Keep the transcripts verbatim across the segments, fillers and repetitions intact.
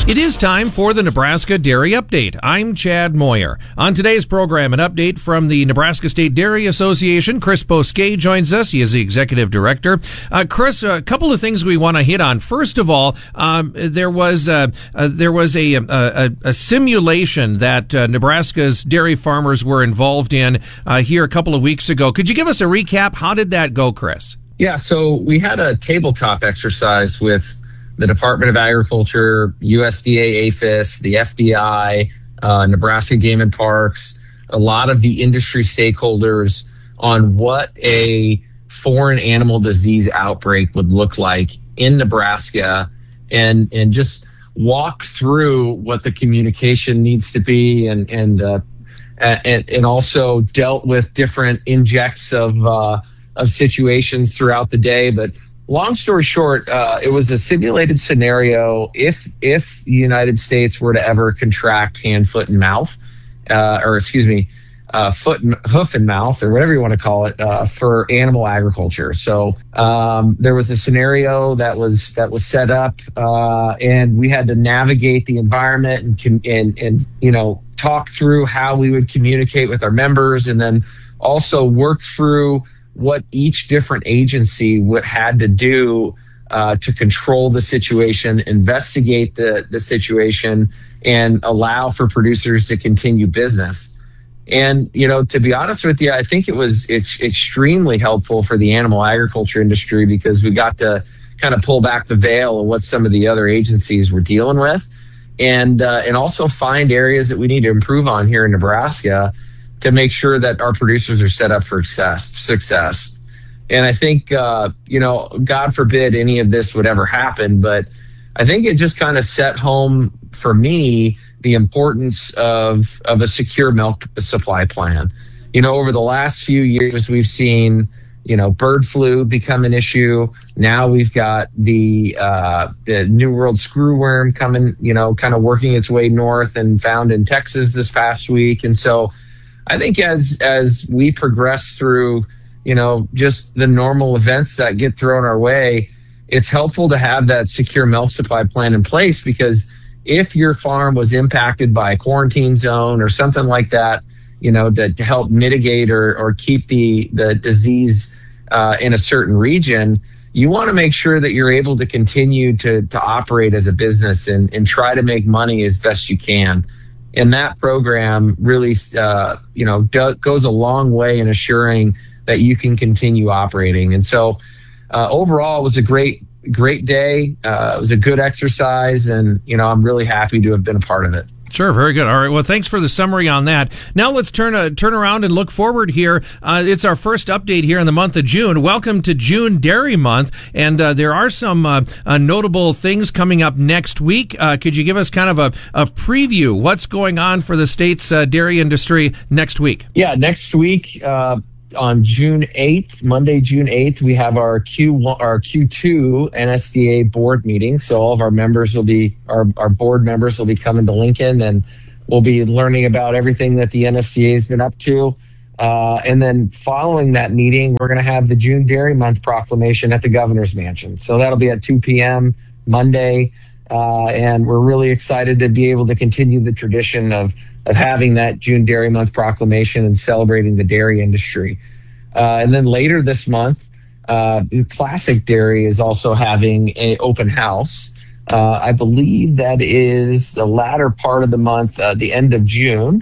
It is time for the Nebraska Dairy Update. I'm Chad Moyer. On today's program, an update from the Nebraska State Dairy Association. Chris Bosquet joins us. He is the executive director. Uh, Chris, a couple of things we want to hit on. First of all, um, there was uh, uh, there was a, a, a simulation that uh, Nebraska's dairy farmers were involved in uh, here a couple of weeks ago. Could you give us a recap? How did that go, Chris? Yeah, so we had a tabletop exercise with the Department of Agriculture, U S D A, APHIS, the F B I, uh, Nebraska Game and Parks, a lot of the industry stakeholders on what a foreign animal disease outbreak would look like in Nebraska, and and just walk through what the communication needs to be, and and uh, and, and also dealt with different injects of uh, of situations throughout the day, but. Long story short, uh, it was a simulated scenario if if the United States were to ever contract hand, foot, and mouth, uh, or excuse me, uh, foot, and, hoof, and mouth, or whatever you want to call it, uh, for animal agriculture. So um, there was a scenario that was that was set up, uh, and we had to navigate the environment and and and you know talk through how we would communicate with our members, and then also work through what each different agency would had to do uh, to control the situation, investigate the, the situation, and allow for producers to continue business. And, you know, to be honest with you, I think it was it's extremely helpful for the animal agriculture industry because we got to kind of pull back the veil of what some of the other agencies were dealing with, and uh, and also find areas that we need to improve on here in Nebraska to make sure that our producers are set up for success. success. And I think, uh, you know, God forbid any of this would ever happen, but I think it just kind of set home for me the importance of, of a secure milk supply plan. You know, over the last few years, we've seen, you know, bird flu become an issue. Now we've got the, uh, the New World screwworm coming, you know, kind of working its way north and found in Texas this past week. And so, I think as as we progress through, you know, just the normal events that get thrown our way, it's helpful to have that secure milk supply plan in place, because if your farm was impacted by a quarantine zone or something like that, you know, to, to help mitigate or, or keep the, the disease uh, in a certain region, you want to make sure that you're able to continue to, to operate as a business and, and try to make money as best you can. And that program really, uh, you know, do, goes a long way in assuring that you can continue operating. And so uh, overall, it was a great, great day. Uh, it was a good exercise. And, you know, I'm really happy to have been a part of it. Sure, very good. All right, well, thanks for the summary on that. Now let's turn uh, turn around and look forward here. Uh, it's our first update here in the month of June. Welcome to June Dairy Month, and uh, there are some uh, uh, notable things coming up next week. Uh, could you give us kind of a, a preview? What's going on for the state's uh, dairy industry next week? Yeah, next week uh, on June eighth, Monday, June eighth, we have our Q one, our Q two N S D A board meeting. So all of our members will be, our, our board members will be coming to Lincoln, and we'll be learning about everything that the N S D A has been up to. Uh, and then following that meeting, we're going to have the June Dairy Month proclamation at the Governor's Mansion. So that'll be at two p.m. Monday. Uh, and we're really excited to be able to continue the tradition of of having that June Dairy Month proclamation and celebrating the dairy industry. Uh, and then later this month, uh, Classic Dairy is also having an open house. Uh, I believe that is the latter part of the month, uh, the end of June.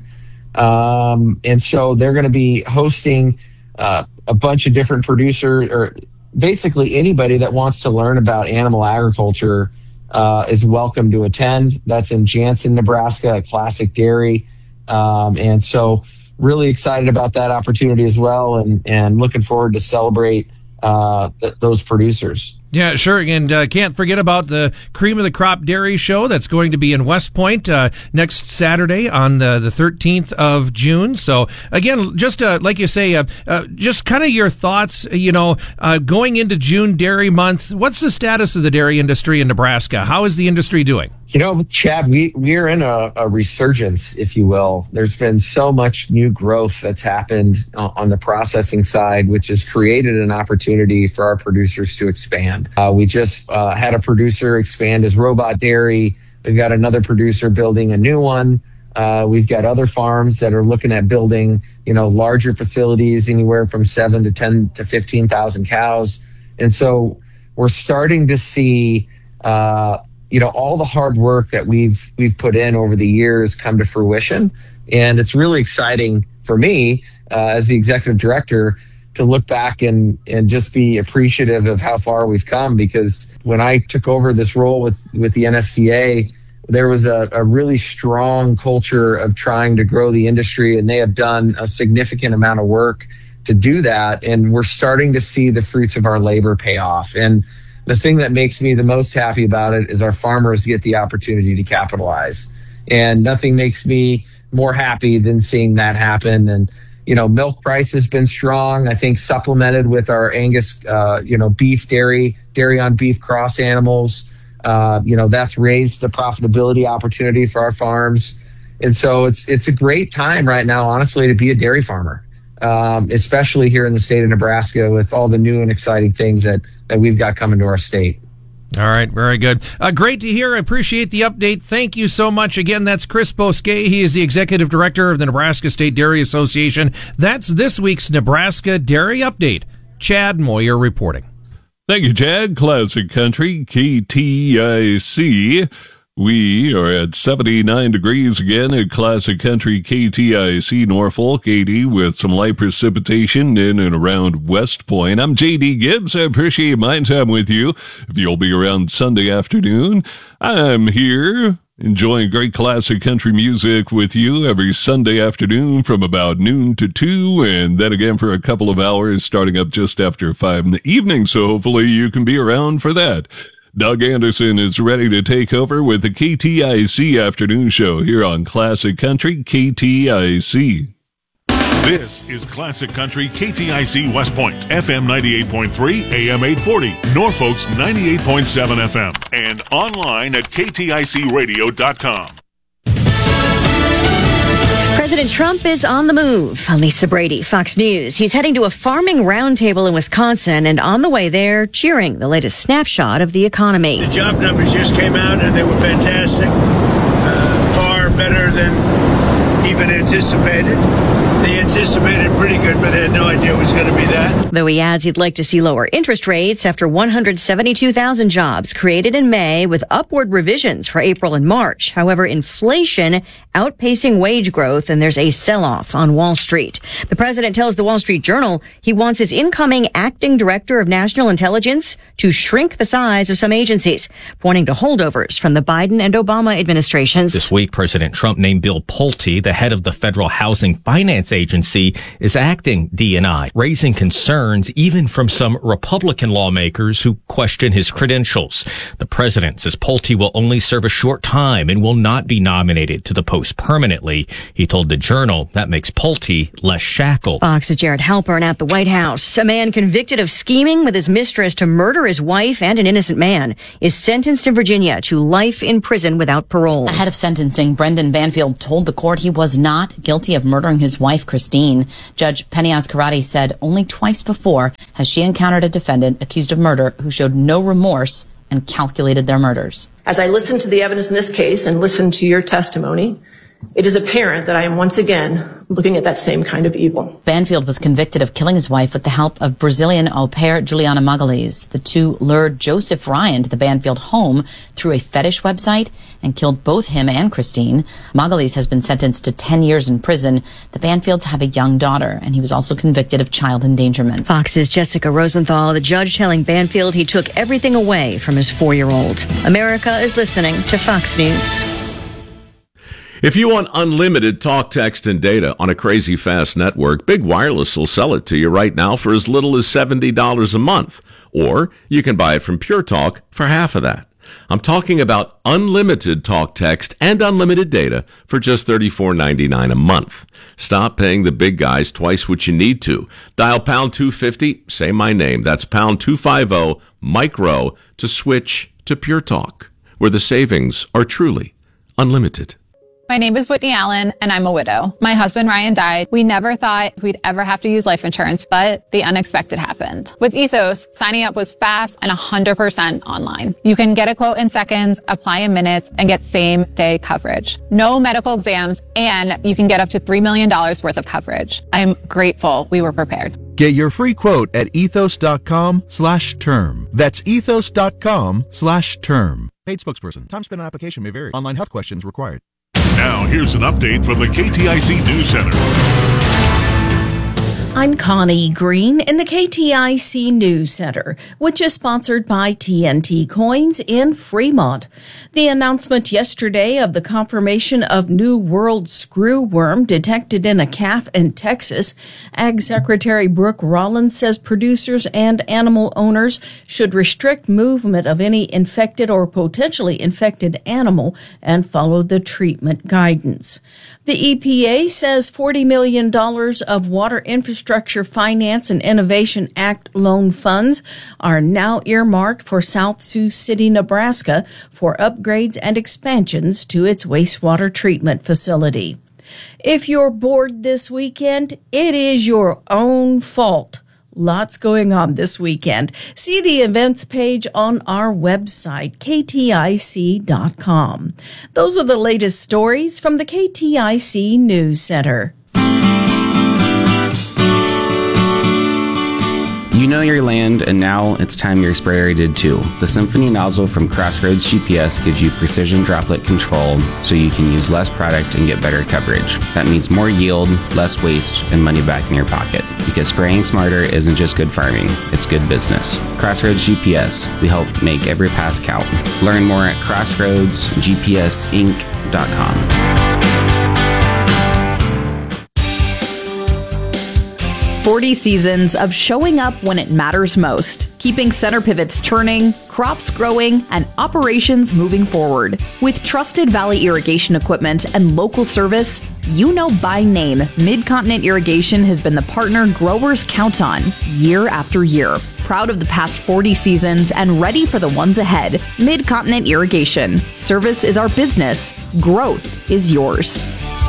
Um, and so they're going to be hosting uh, a bunch of different producers, or basically anybody that wants to learn about animal agriculture uh, is welcome to attend. That's in Jansen, Nebraska, at Classic Dairy. Um, and so really excited about that opportunity as well, and, and looking forward to celebrate uh, th- those producers. Yeah, sure. And uh, can't forget about the Cream of the Crop Dairy Show that's going to be in West Point uh, next Saturday on the, the thirteenth of June. So, again, just uh, like you say, uh, uh, just kind of your thoughts, you know, uh, going into June Dairy Month. What's the status of the dairy industry in Nebraska? How is the industry doing? You know, Chad, we, we're in a, a resurgence, if you will. There's been so much new growth that's happened on the processing side, which has created an opportunity for our producers to expand. Uh, we just uh, had a producer expand his robot dairy We've got another producer building a new one. Uh, we've got other farms that are looking at building, you know, larger facilities, anywhere from seven to ten to fifteen thousand cows. And so we're starting to see, uh, you know, all the hard work that we've we've put in over the years come to fruition. And it's really exciting for me uh, as the executive director to look back and, and just be appreciative of how far we've come. Because when I took over this role with, with the N S C A, there was a, a really strong culture of trying to grow the industry, and they have done a significant amount of work to do that. And we're starting to see the fruits of our labor pay off. And the thing that makes me the most happy about it is our farmers get the opportunity to capitalize. And nothing makes me more happy than seeing that happen. And, you know, milk price has been strong, I think, supplemented with our Angus, uh, you know, beef, dairy, dairy on beef cross animals. Uh, you know, that's raised the profitability opportunity for our farms. And so it's it's a great time right now, honestly, to be a dairy farmer, um, especially here in the state of Nebraska with all the new and exciting things that, that we've got coming to our state. All right, very good. Uh, great to hear. I appreciate the update. Thank you so much. Again, that's Chris Bosquet. He is the executive director of the Nebraska State Dairy Association. That's this week's Nebraska Dairy Update. Chad Moyer reporting. Thank you, Chad. Classic Country, K T I C. We are at seventy-nine degrees again at Classic Country, K T I C, Norfolk, eighty with some light precipitation in and around West Point. I'm J D Gibbs. I appreciate my time with you. If you'll be around Sunday afternoon, I'm here enjoying great classic country music with you every Sunday afternoon from about noon to two, and then again for a couple of hours starting up just after five in the evening, so hopefully you can be around for that. Doug Anderson is ready to take over with the K T I C Afternoon Show here on Classic Country, K T I C. This is Classic Country K T I C West Point, F M ninety-eight point three, A M eight forty, Norfolk's ninety-eight point seven F M, and online at K T I C radio dot com. President Trump is on the move. Lisa Brady, Fox News. He's heading to a farming roundtable in Wisconsin, and on the way there, cheering the latest snapshot of the economy. The job numbers just came out, and they were fantastic. Uh, far better than even anticipated. They anticipated pretty good, but they had no idea it was going to be that. Though he adds he'd like to see lower interest rates after one hundred seventy-two thousand jobs created in May with upward revisions for April and March. However, inflation outpacing wage growth, and there's a sell-off on Wall Street. The president tells the Wall Street Journal he wants his incoming acting director of national intelligence to shrink the size of some agencies, pointing to holdovers from the Biden and Obama administrations. This week, President Trump named Bill Pulte, the head of the Federal Housing Finance Agency, as acting D and I, raising concerns even from some Republican lawmakers who question his credentials. The president says Pulte will only serve a short time and will not be nominated to the post permanently. He told the Journal that makes Pulte less shackled. Fox's Jared Halpern at the White House. A man convicted of scheming with his mistress to murder his wife and an innocent man is sentenced in Virginia to life in prison without parole. Ahead of sentencing, Brendan Banfield told the court he was not guilty of murdering his wife, Christine. Judge Penny Karate said only twice before has she encountered a defendant accused of murder who showed no remorse and calculated their murders. As I listen to the evidence in this case and listen to your testimony, it is apparent that I am once again looking at that same kind of evil. Banfield was convicted of killing his wife with the help of Brazilian au pair Juliana Magalhães. The two lured Joseph Ryan to the Banfield home through a fetish website and killed both him and Christine. Magalhães has been sentenced to ten years in prison. The Banfields have a young daughter, and he was also convicted of child endangerment. Fox's Jessica Rosenthal, the judge telling Banfield he took everything away from his four-year-old. America is listening to Fox News. If you want unlimited talk, text, and data on a crazy fast network, Big Wireless will sell it to you right now for as little as seventy dollars a month. Or you can buy it from Pure Talk for half of that. I'm talking about unlimited talk, text, and unlimited data for just thirty-four ninety-nine a month. Stop paying the big guys twice what you need to. Dial pound two fifty, say my name. That's pound two fifty, micro, to switch to Pure Talk, where the savings are truly unlimited. My name is Whitney Allen, and I'm a widow. My husband, Ryan, died. We never thought we'd ever have to use life insurance, but the unexpected happened. With Ethos, signing up was fast and one hundred percent online. You can get a quote in seconds, apply in minutes, and get same-day coverage. No medical exams, and you can get up to three million dollars worth of coverage. I'm grateful we were prepared. Get your free quote at ethos.com slash term. That's ethos.com slash term. Paid spokesperson. Time spent on application may vary. Online health questions required. Now, here's an update from the K T I C News Center. I'm Connie Green in the K T I C News Center, which is sponsored by T N T Coins in Fremont. The announcement yesterday of the confirmation of New World screwworm detected in a calf in Texas. Ag Secretary Brooke Rollins says producers and animal owners should restrict movement of any infected or potentially infected animal and follow the treatment guidance. The E P A says forty million dollars of water infrastructure Finance and Innovation Act loan funds are now earmarked for South Sioux City, Nebraska for upgrades and expansions to its wastewater treatment facility. If you're bored this weekend, it is your own fault. Lots going on this weekend. See the events page on our website, K T I C dot com. Those are the latest stories from the K T I C News Center. You know your land, and now it's time your sprayer did too. The Symphony nozzle from Crossroads G P S gives you precision droplet control so you can use less product and get better coverage. That means more yield, less waste, and money back in your pocket. Because spraying smarter isn't just good farming, it's good business. Crossroads G P S, we help make every pass count. Learn more at crossroads g p s inc dot com. forty seasons of showing up when it matters most, keeping center pivots turning, crops growing, and operations moving forward. With trusted Valley irrigation equipment and local service, you know by name, Mid-Continent Irrigation has been the partner growers count on year after year. Proud of the past forty seasons and ready for the ones ahead. Mid-Continent Irrigation. Service is our business. Growth is yours.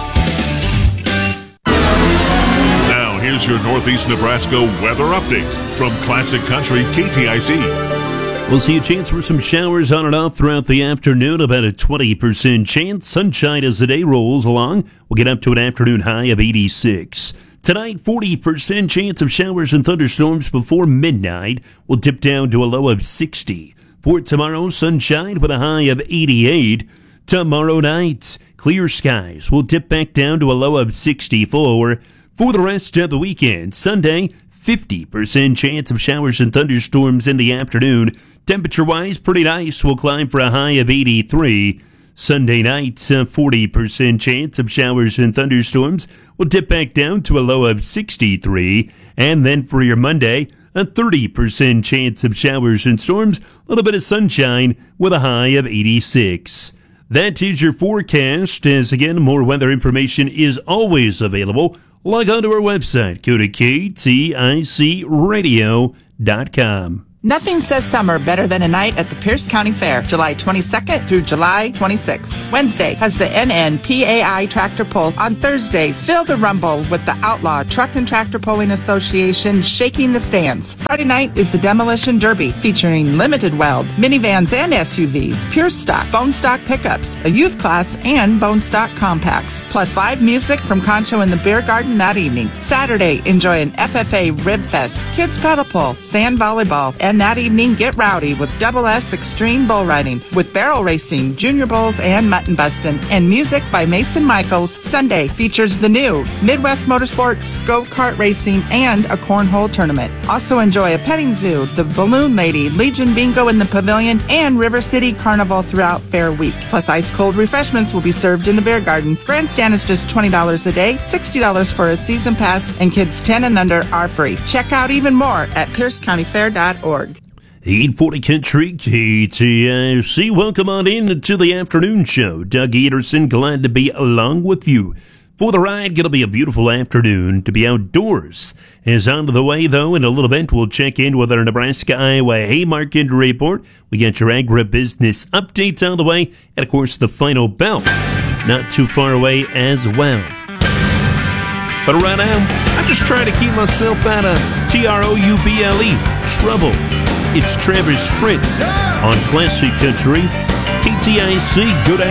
Here's your Northeast Nebraska weather update from Classic Country K T I C. We'll see a chance for some showers on and off throughout the afternoon, about a twenty percent chance. Sunshine as the day rolls along. We'll get up to an afternoon high of eighty-six. Tonight, forty percent chance of showers and thunderstorms before midnight. We'll dip down to a low of sixty. For tomorrow, sunshine with a high of eighty-eight. Tomorrow night, clear skies. We'll dip back down to a low of sixty-four. For the rest of the weekend, Sunday, fifty percent chance of showers and thunderstorms in the afternoon. Temperature-wise, pretty nice. We'll climb for a high of eighty-three. Sunday night, a forty percent chance of showers and thunderstorms. We'll dip back down to a low of sixty-three. And then for your Monday, a thirty percent chance of showers and storms. A little bit of sunshine with a high of eighty-six. That is your forecast, as again, more weather information is always available. Log on to our website. Go to K T I C radio dot com. Nothing says summer better than a night at the Pierce County Fair, July twenty-second through July twenty-sixth. Wednesday has the N N P A I Tractor Pull. On Thursday, feel the rumble with the Outlaw Truck and Tractor Pulling Association shaking the stands. Friday night is the Demolition Derby, featuring limited weld, minivans and S U Vs, Pierce stock, bone stock pickups, a youth class, and bone stock compacts. Plus live music from Concho in the Beer Garden that evening. Saturday, enjoy an F F A Rib Fest, kids paddle pull, sand volleyball, and that evening, get rowdy with Double S Extreme Bull Riding, with barrel racing, junior bulls, and mutton bustin', and music by Mason Michaels. Sunday features the new Midwest Motorsports, go-kart racing, and a cornhole tournament. Also enjoy a petting zoo, the Balloon Lady, Legion Bingo in the Pavilion, and River City Carnival throughout Fair Week. Plus ice-cold refreshments will be served in the Beer Garden. Grandstand is just twenty dollars a day, sixty dollars for a season pass, and kids ten and under are free. Check out even more at pierce county fair dot org. eight forty Country K T I C. Welcome on in to the afternoon show. Doug Ederson, glad to be along with you for the ride. Going to be a beautiful afternoon to be outdoors. Is out of the way, though. In a little bit, we'll check in with our Nebraska-Iowa Haymarket report. We got your agribusiness updates out of the way. And, of course, the final bell. not too far away as well. But right now, I'm just trying to keep myself out of T R O U B L E, trouble. It's Travis Trent on Classic Country, K T I C. Good